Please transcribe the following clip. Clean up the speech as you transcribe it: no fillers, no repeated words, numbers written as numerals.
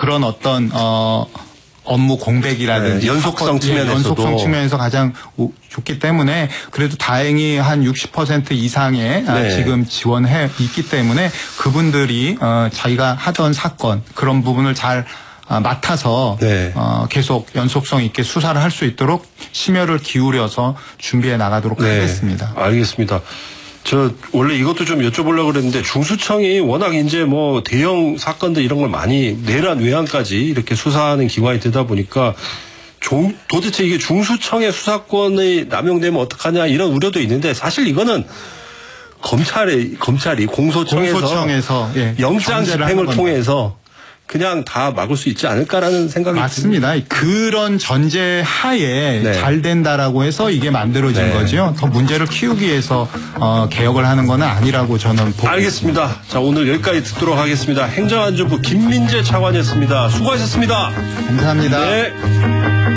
그런 어떤 업무 공백이라든지 연속성 측면에서도 연속성 측면에서 가장 좋기 때문에 그래도 다행히 한 60% 이상의 지금 지원해 있기 때문에 그분들이 자기가 하던 사건 그런 부분을 잘 맡아서 계속 연속성 있게 수사를 할 수 있도록 심혈을 기울여서 준비해 나가도록 하겠습니다. 알겠습니다. 저 원래 이것도 좀 여쭤보려고 그랬는데 중수청이 워낙 이제 뭐 대형 사건들 이런 걸 많이 내란 외환까지 이렇게 수사하는 기관이 되다 보니까 도대체 이게 중수청의 수사권이 남용되면 어떡하냐 이런 우려도 있는데 사실 이거는 검찰이 공소청에서 영장 집행을 통해서 그냥 다 막을 수 있지 않을까라는 생각이 맞습니다. 듭니다. 그런 전제 하에 잘 된다라고 해서 이게 만들어진 거죠. 더 문제를 키우기 위해서 개혁을 하는 건 아니라고 저는 보고 알겠습니다. 있습니다. 자, 오늘 여기까지 듣도록 하겠습니다. 행정안전부 김민재 차관이었습니다. 수고하셨습니다. 감사합니다. 네.